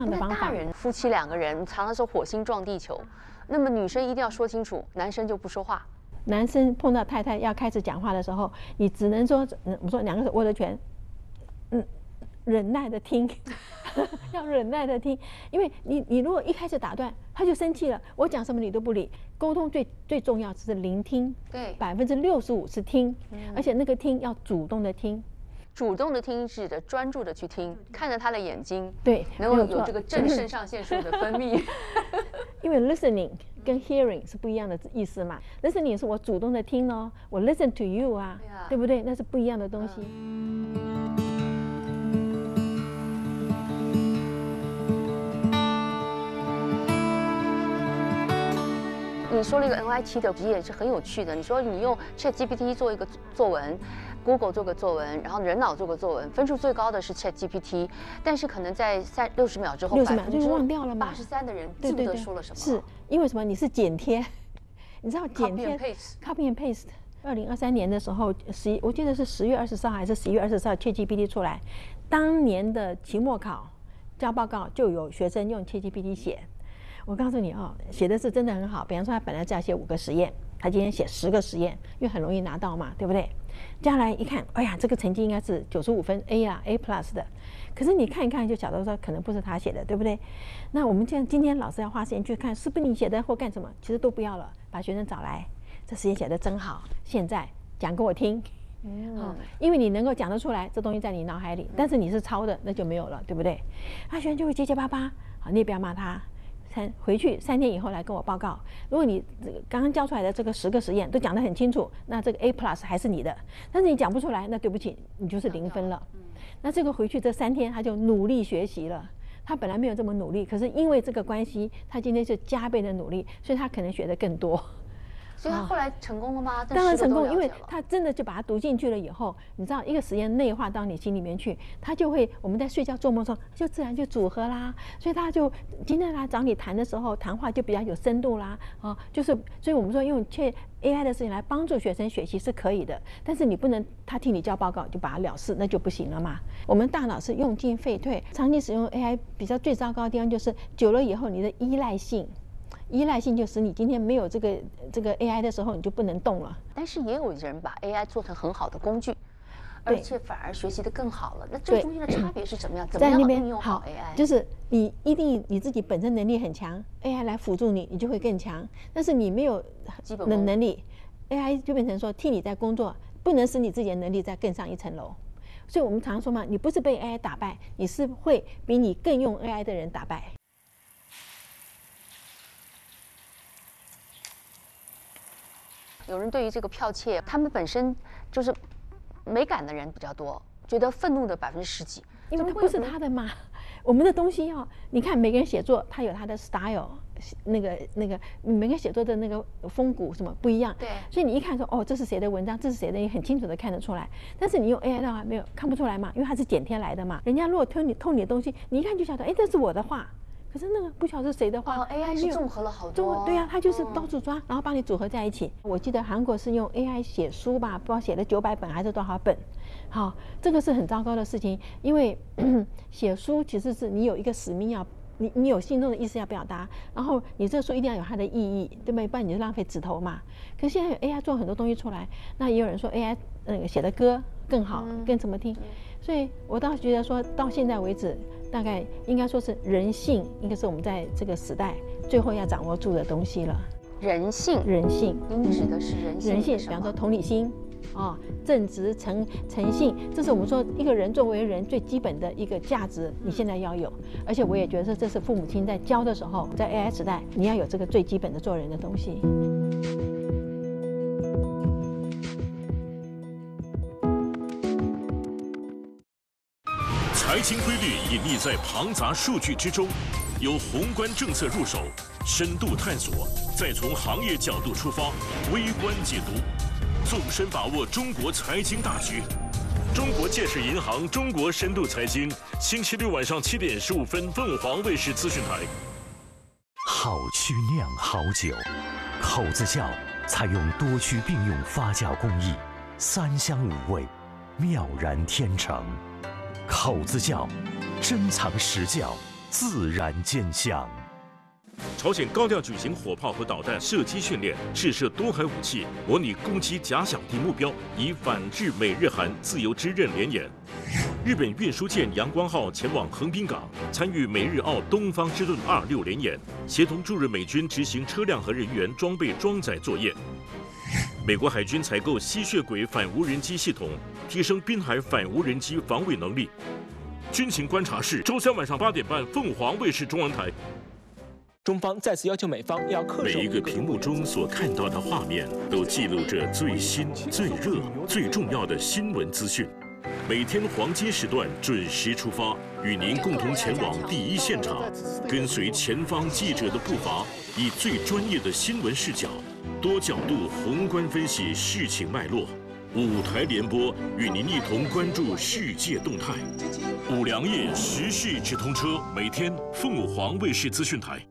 的方法。 大人夫妻2个人常常说火星撞地球，那么女生一定要说清楚，男生就不说话。 男生碰到太太要开始讲话的时候，你只能说，我说2个手握着拳，忍耐的听，要忍耐的听，因为你如果一开始打断，他就生气了，我讲什么你都不理。沟通最重要是聆听， 对 ，65%是听，而且那个听要主动的听。 主动的听是的，专注的去听，看着他的眼睛， 对， 能够有这个正肾上腺素的分泌。 因为 listening 跟 hearing 是不一样的意思嘛。listening 是我主动的听哦，我 listen to you 啊，对不对？那是不一样的东西。 你说了一个 MIT 的，其实也是很有趣的。你说你用 ChatGPT 做一个作文，Google 做个作文，然后人脑做个作文，分数最高的是 ChatGPT， 但是可能在60秒之后 ，60秒就忘掉了嘛。 83%的人记不得说了什么。 是因为什么？你是剪贴，你知道剪贴 copy and paste。 2023年的时候，我记得是10月20号还是11月20号 ，ChatGPT 出来，当年的期末考交报告就有学生用 ChatGPT 写。我告诉你哦，写的是真的很好。比方说，他本来只要写5个实验，他今天写10个实验，因为很容易拿到嘛，对不对？将来一看，哎呀，这个成绩应该是95分 A 啊 ，A plus 的。可是你看一看就晓得说，可能不是他写的，对不对？那我们今天老师要花时间去看，是不是你写的或干什么？其实都不要了，把学生找来，这实验写的真好，现在讲给我听。因为你能够讲得出来，这东西在你脑海里，但是你是抄的，那就没有了，对不对？学生就会结结巴巴，好，你也不要骂他。回去3天以后来跟我报告。如果你刚刚教出来的这个10个实验都讲得很清楚，那这个 A plus 还是你的。但是你讲不出来，那对不起，你就是0分了。那这个回去这3天他就努力学习了。他本来没有这么努力，可是因为这个关系，他今天是加倍的努力，所以他可能学得更多。 所以他后来成功了吗？ 当然成功，因为他真的就把它读进去了以后，你知道一个实验内化到你心里面去，他就会我们在睡觉做梦的时候就自然就组合啦，所以他就今天来找你谈的时候，谈话就比较有深度啦。就是所以我们说用AI 的事情来帮助学生学习是可以的，但是你不能他替你交报告就把它了事，那就不行了嘛。我们大脑是用进废退，长期使用 AI 比较最糟糕的地方就是久了以后你的依赖性就使你今天没有这个 AI 的时候，你就不能动了。 但是也有人把 AI 做成很好的工具，而且反而学习得更好了。那这中间的差别是怎么样？怎么样运用好 AI？ 就是你一定你自己本身能力很强 ，AI 来辅助你，你就会更强。但是你没有基本的能力 ，AI 就变成说替你在工作，不能使你自己的能力再更上一层楼。所以我们常说嘛，你不是被 AI 打败，你是会比你更用 AI 的人打败。 有人对于这个剽窃，他们本身就是美感的人比较多，觉得愤怒的10%几， 因为它不是他的嘛。我们的东西你看每个人写作，他有他的 style， 那个每个人写作的那个风骨什么不一样。 对， 所以你一看说哦，这是谁的文章，这是谁的，你很清楚的看得出来。但是你用 AI 的话没有看不出来嘛，因为它是剪贴来的嘛。人家如果偷你的东西，你一看就晓得，哎，这是我的画。可是那个不晓得是谁的话 ，AI 是综合了好多。 对呀，它就是到处抓，然后把你组合在一起。我记得韩国是用 AI 写书吧，不知道写了900本还是多少本。好，这个是很糟糕的事情，因为写书其实是你有一个使命要，你有心中的意思要表达，然后你这个书一定要有它的意义，对吧？不然你就浪费纸头嘛。可是现在有 AI 做很多东西出来，那也有人说 AI 写的歌更好，更怎么听？所以我倒觉得说到现在为止。大概应该说是人性，应该是我们在这个时代最后要掌握住的东西了。 人性，您指的是人性？ 比方说同理心，正直、诚信，这是我们说一个人作为人最基本的一个价值，你现在要有。而且我也觉得这是父母亲在教的时候，在 AI 时代，你要有这个最基本的做人的东西。 财经规律隐匿在庞杂数据之中，由宏观政策入手，深度探索，再从行业角度出发，微观解读，纵深把握中国财经大局。中国建设银行中国深度财经，星期6晚上7点15分，凤凰卫视资讯台。 好曲酿好酒，口子窖采用多区并用发酵工艺，3香5味，妙然天成。口子窖，珍藏实窖， 自然见象。 朝鲜高调举行火炮和导弹射击训练，试射多海武器，模拟攻击假想敌目标，以反制美日韩自由之刃联演。日本运输舰阳光号前往横滨港，参与美日澳东方之盾26联演，协同驻日美军执行车辆和人员装备装载作业。美国海军采购吸血鬼反无人机系统，提升滨海反无人机防卫能力。军情观察室，周三晚上8点半，凤凰卫视中文台。 中方再次要求美方要恪守每一个屏幕中所看到的画面，都记录着最新、最热、最重要的新闻资讯。每天黄金时段准时出发，与您共同前往第一现场，跟随前方记者的步伐，以最专业的新闻视角，多角度宏观分析事情脉络。5台联播，与您一同关注世界动态。5粮液时事直通车，每天凤凰卫视资讯台。